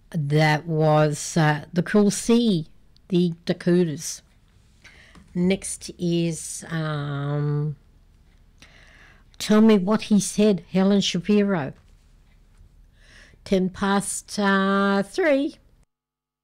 That was The Cruel Sea, the Dakotas. Next is Tell Me What He Said, Helen Shapiro. 3.